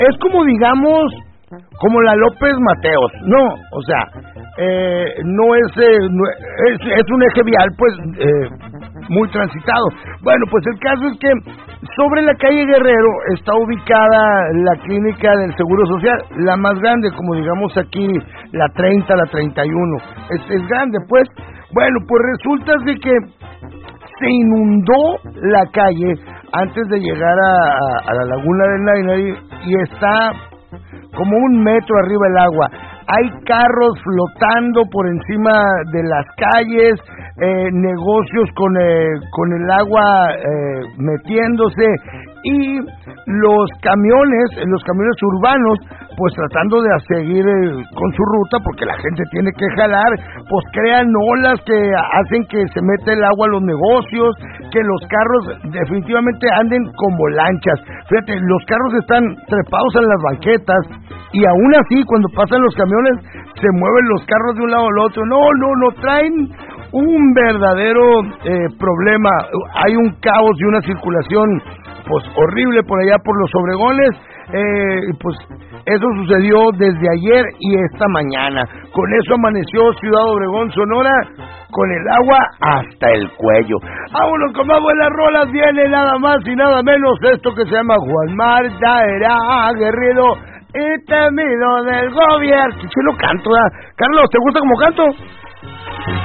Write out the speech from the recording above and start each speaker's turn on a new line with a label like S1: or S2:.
S1: es como digamos, como la López Mateos, no, o sea, no es un eje vial, pues, muy transitado. Bueno, pues el caso es que sobre la calle Guerrero está ubicada la clínica del Seguro Social, la más grande, como digamos aquí, la 30, la 31, es grande, pues. Bueno, pues resulta de que se inundó la calle antes de llegar a la laguna del Nainari y está como 1 metro arriba el agua. Hay carros flotando por encima de las calles, negocios con el agua metiéndose, y los camiones urbanos pues tratando de seguir con su ruta, porque la gente tiene que jalar, pues crean olas que hacen que se meta el agua a los negocios, que los carros definitivamente anden como lanchas. Fíjate, los carros están trepados en las banquetas y aún así cuando pasan los camiones se mueven los carros de un lado al otro. No traen un verdadero problema. Hay un caos y una circulación pues horrible por allá por los Obregones. Pues eso sucedió desde ayer y esta mañana. Con eso amaneció Ciudad Obregón, Sonora, con el agua hasta el cuello. Vámonos con más buenas rolas. Viene nada más y nada menos esto que se llama Juan Mar ya aguerrido y temido del gobierno. ¿Qué lo canto? Carlos, ¿te gusta como canto?